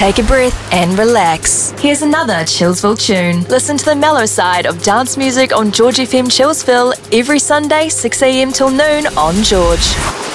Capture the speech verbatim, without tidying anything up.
take a breath and relax. Here's another Chillsville tune. Listen to the mellow side of dance music on George F M Chillsville every Sunday, six a m till noon on George.